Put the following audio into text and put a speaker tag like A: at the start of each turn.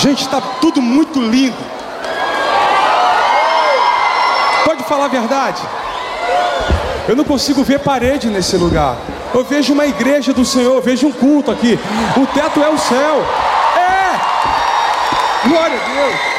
A: Gente, está tudo muito lindo. Pode falar a verdade? Eu não consigo ver parede nesse lugar. Eu vejo uma igreja do Senhor, eu vejo um culto aqui. O teto é o céu. É! Glória a Deus!